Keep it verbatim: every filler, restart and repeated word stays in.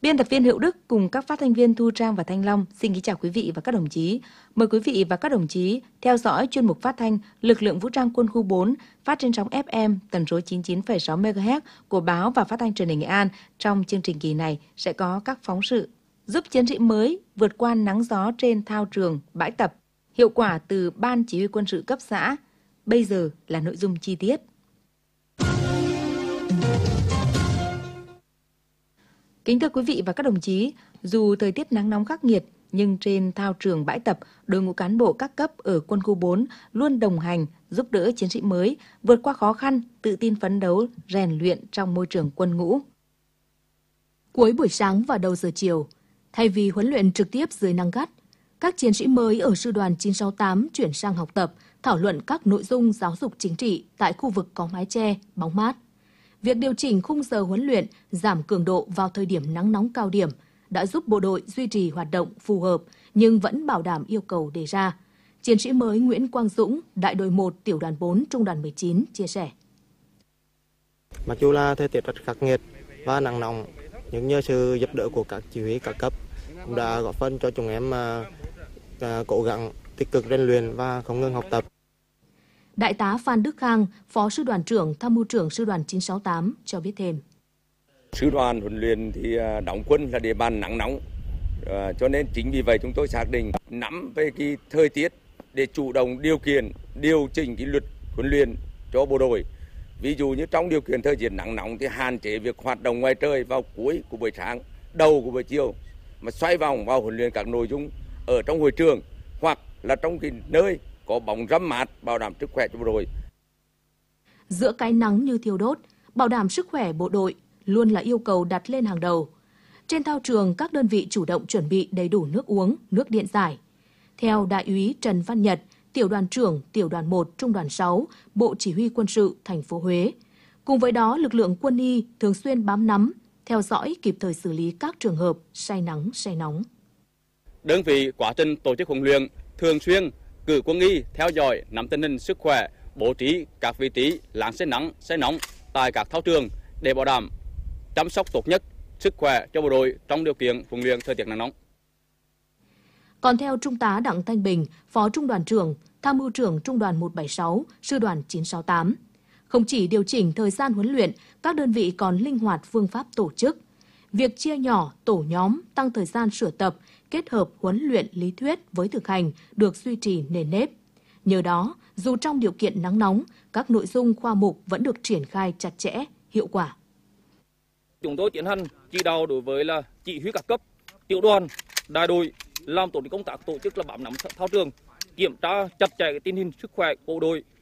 Biên tập viên Hữu Đức cùng các phát thanh viên Thu Trang và Thanh Long xin kính chào quý vị và các đồng chí. Mời quý vị và các đồng chí theo dõi chuyên mục phát thanh Lực lượng Vũ trang Quân khu bốn phát trên sóng ép em tần số chín mươi chín phẩy sáu mê ga héc của báo và phát thanh truyền hình Nghệ An. Trong chương trình kỳ này sẽ có các phóng sự giúp chiến sĩ mới vượt qua nắng gió trên thao trường, bãi tập, hiệu quả từ Ban Chỉ huy Quân sự cấp xã. Bây giờ là nội dung chi tiết. Kính thưa quý vị và các đồng chí, dù thời tiết nắng nóng khắc nghiệt, nhưng trên thao trường bãi tập, đội ngũ cán bộ các cấp ở quân khu bốn luôn đồng hành, giúp đỡ chiến sĩ mới vượt qua khó khăn, tự tin phấn đấu, rèn luyện trong môi trường quân ngũ. Cuối buổi sáng và đầu giờ chiều, thay vì huấn luyện trực tiếp dưới nắng gắt, các chiến sĩ mới ở sư đoàn chín sáu tám chuyển sang học tập, thảo luận các nội dung giáo dục chính trị tại khu vực có mái che, bóng mát. Việc điều chỉnh khung giờ huấn luyện, giảm cường độ vào thời điểm nắng nóng cao điểm đã giúp bộ đội duy trì hoạt động phù hợp nhưng vẫn bảo đảm yêu cầu đề ra. Chiến sĩ mới Nguyễn Quang Dũng, đại đội một, tiểu đoàn bốn, trung đoàn mười chín chia sẻ. Mặc dù là thời tiết rất khắc nghiệt và nắng nóng, nhưng nhờ sự giúp đỡ của các chỉ huy các cấp cũng đã góp phần cho chúng em uh, cố gắng tích cực rèn luyện và không ngừng học tập. Đại tá Phan Đức Khang, Phó Sư đoàn trưởng, Tham mưu trưởng Sư đoàn chín sáu tám cho biết thêm. Sư đoàn huấn luyện thì đóng quân là địa bàn nắng nóng, à, cho nên chính vì vậy chúng tôi xác định nắm về cái thời tiết để chủ động điều kiện, điều chỉnh cái luật huấn luyện cho bộ đội. Ví dụ như trong điều kiện thời tiết nắng nóng thì hạn chế việc hoạt động ngoài trời vào cuối của buổi sáng, đầu của buổi chiều, mà xoay vòng vào huấn luyện các nội dung ở trong hội trường hoặc là trong cái nơi có bóng râm mát, bảo đảm sức khỏe cho bộ đội. Giữa cái nắng như thiêu đốt, bảo đảm sức khỏe bộ đội luôn là yêu cầu đặt lên hàng đầu. Trên thao trường, các đơn vị chủ động chuẩn bị đầy đủ nước uống, nước điện giải. Theo Đại úy Trần Văn Nhật, tiểu đoàn trưởng, tiểu đoàn một, trung đoàn sáu, Bộ Chỉ huy Quân sự thành phố Huế. Cùng với đó, lực lượng quân y thường xuyên bám nắm, theo dõi kịp thời xử lý các trường hợp say nắng, say nóng. Đơn vị quá trình tổ chức huấn luyện thường xuyên cử quân y theo dõi nắm tình hình sức khỏe, bố trí các vị trí láng say nắng, say nóng tại các thao trường để bảo đảm chăm sóc tốt nhất sức khỏe cho bộ đội trong điều kiện huấn luyện thời tiết nắng nóng. Còn theo Trung tá Đặng Thanh Bình, Phó Trung đoàn trưởng, Tham mưu trưởng Trung đoàn một bảy sáu, Sư đoàn chín sáu tám, không chỉ điều chỉnh thời gian huấn luyện, các đơn vị còn linh hoạt phương pháp tổ chức. Việc chia nhỏ, tổ nhóm, tăng thời gian sửa tập, kết hợp huấn luyện lý thuyết với thực hành được duy trì nền nếp. Nhờ đó, dù trong điều kiện nắng nóng, các nội dung khoa mục vẫn được triển khai chặt chẽ, hiệu quả. Chúng tôi tiến hành chỉ đạo đối với là chỉ huy các cấp, tiểu đoàn, đại đội làm tổ công tác tổ chức là bám nắm thao trường, kiểm tra chặt chẽ tình hình sức khỏe của bộ đội